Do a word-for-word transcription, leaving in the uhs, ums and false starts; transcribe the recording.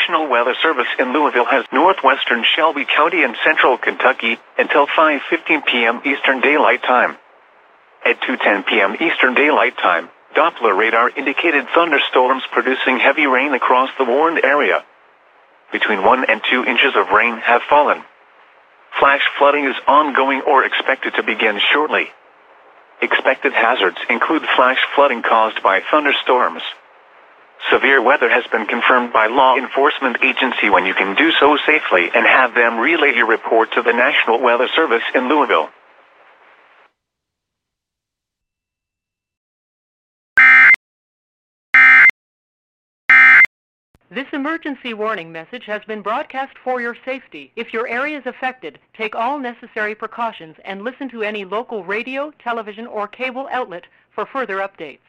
National Weather Service in Louisville has northwestern Shelby County and central Kentucky until five fifteen p m Eastern Daylight Time. At two ten p m Eastern Daylight Time, Doppler radar indicated thunderstorms producing heavy rain across the warned area. Between one and two inches of rain have fallen. Flash flooding is ongoing or expected to begin shortly. Expected hazards include flash flooding caused by thunderstorms. Severe weather has been confirmed by law enforcement agency when you can do so safely and have them relay your report to the National Weather Service in Louisville. This emergency warning message has been broadcast for your safety. If your area is affected, take all necessary precautions and listen to any local radio, television, or cable outlet for further updates.